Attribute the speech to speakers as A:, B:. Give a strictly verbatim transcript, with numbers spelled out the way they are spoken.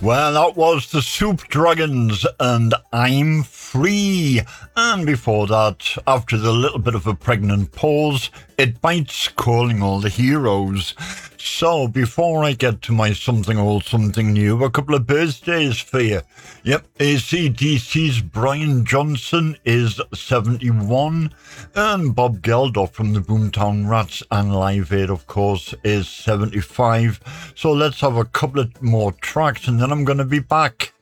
A: Well, that was the Soup Dragons and I'm Free. And before that, after the little bit of a pregnant pause, It Bites Calling All the Heroes. So, before I get to my something old, something new, a couple of birthdays for you. Yep, A C D C's Brian Johnson is seventy-one, and Bob Geldof from the Boomtown Rats and Live Aid, of course, is seventy-five. So let's have a couple of more tracks, and then I'm going to be back.